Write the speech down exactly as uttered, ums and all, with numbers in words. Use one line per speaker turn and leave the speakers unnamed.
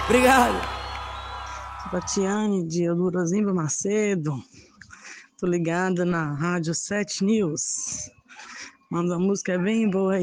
Obrigado.
Tatiane de Eudorosimbo Macedo. Tô ligada na Rádio sete News. Manda uma música bem boa aí.